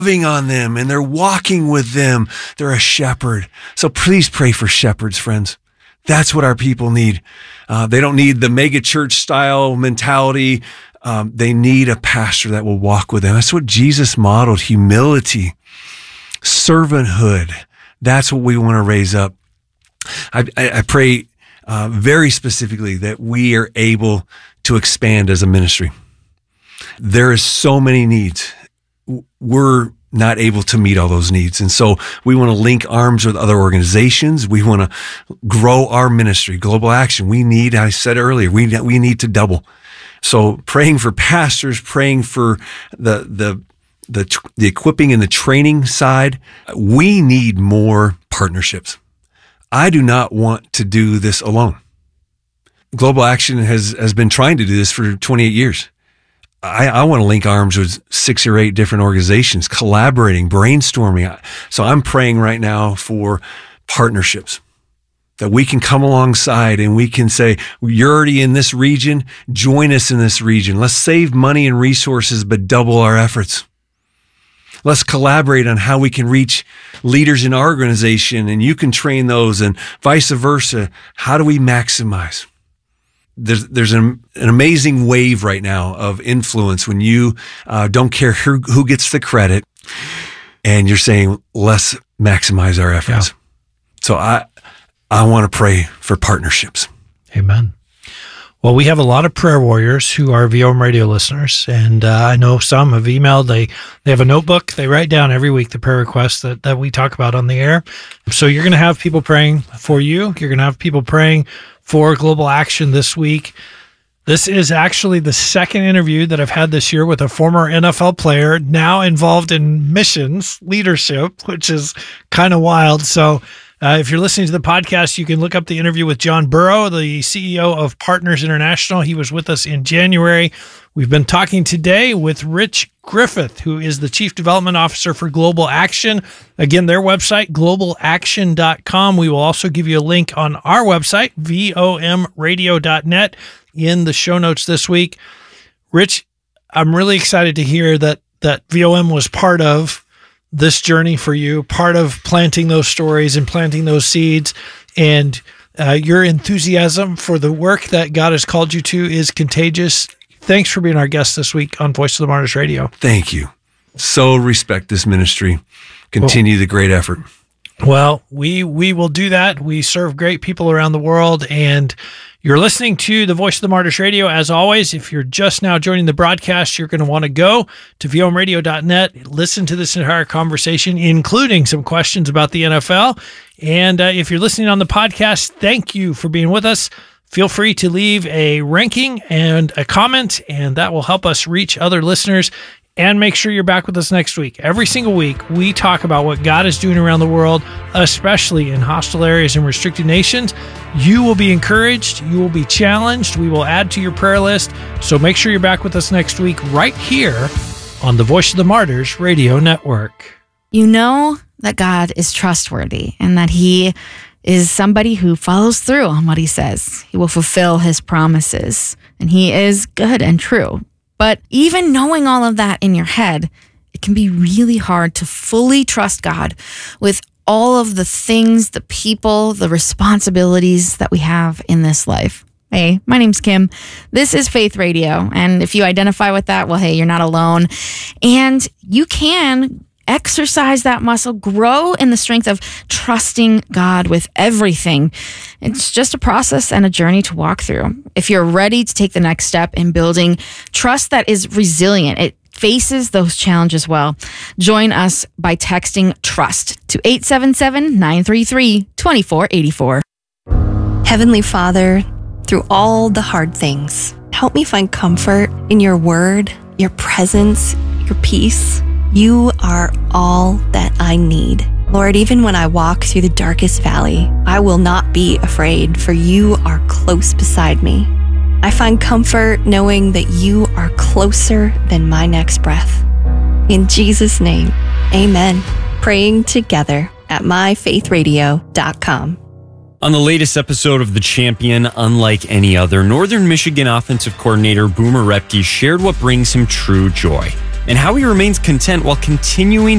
loving on them and they're walking with them. They're a shepherd. So please pray for shepherds, friends. That's what our people need. They don't need the mega church style mentality. They need a pastor that will walk with them. That's what Jesus modeled: humility, servanthood. That's what we want to raise up. I pray very specifically that we are able to expand as a ministry. There is so many needs. We're not able to meet all those needs. And so we want to link arms with other organizations. We want to grow our ministry, Global Action. I said earlier, we need to double. So praying for pastors, praying for the equipping and the training side. We need more partnerships. I do not want to do this alone. Global Action has been trying to do this for 28 years. I want to link arms with 6 or 8 different organizations, collaborating, brainstorming. So I'm praying right now for partnerships, that we can come alongside and we can say, you're already in this region, join us in this region. Let's save money and resources, but double our efforts. Let's collaborate on how we can reach leaders in our organization, and you can train those, and vice versa. How do we maximize? There's an amazing wave right now of influence when you don't care who gets the credit, and you're saying, let's maximize our efforts. Yeah. So I want to pray for partnerships. Amen. Well, we have a lot of prayer warriors who are VOM radio listeners, and I know some have emailed. They have a notebook. They write down every week the prayer requests that we talk about on the air. So you're going to have people praying for you. You're going to have people praying for Global Action this week. This is actually the second interview that I've had this year with a former NFL player now involved in missions leadership, which is kind of wild. So if you're listening to the podcast, you can look up the interview with John Burrow, the CEO of Partners International. He was with us in January. We've been talking today with Rich Griffith, who is the Chief Development Officer for Global Action. Again, their website, globalaction.com. We will also give you a link on our website, vomradio.net, in the show notes this week. Rich, I'm really excited to hear that VOM was part of this journey for you, part of planting those stories and planting those seeds, and your enthusiasm for the work that God has called you to is contagious. Thanks for being our guest this week on Voice of the Martyrs Radio. Thank you. So respect this ministry. Continue the great effort. Well, we will do that. We serve great people around the world, and you're listening to the Voice of the Martyrs Radio. As always, if you're just now joining the broadcast, you're going to want to go to vomradio.net, listen to this entire conversation, including some questions about the NFL. And if you're listening on the podcast, thank you for being with us. Feel free to leave a ranking and a comment, and that will help us reach other listeners. And make sure you're back with us next week. Every single week, we talk about what God is doing around the world, especially in hostile areas and restricted nations. You will be encouraged. You will be challenged. We will add to your prayer list. So make sure you're back with us next week right here on the Voice of the Martyrs Radio Network. You know that God is trustworthy and that He is somebody who follows through on what He says. He will fulfill His promises, and He is good and true. But even knowing all of that in your head, it can be really hard to fully trust God with all of the things, the people, the responsibilities that we have in this life. Hey, my name's Kim. This is Faith Radio. And if you identify with that, well, hey, you're not alone. And you can exercise that muscle, grow in the strength of trusting God with everything. It's just a process and a journey to walk through. If you're ready to take the next step in building trust that is resilient, it faces those challenges well, join us by texting TRUST to 877-933-2484. Heavenly Father, through all the hard things, help me find comfort in your word, your presence, your peace. You are all that I need. Lord, even when I walk through the darkest valley, I will not be afraid, for you are close beside me. I find comfort knowing that you are closer than my next breath. In Jesus' name, amen. Praying together at myfaithradio.com. On the latest episode of The Champion, unlike any other, Northern Michigan offensive coordinator Boomer Repke shared what brings him true joy. and how he remains content while continuing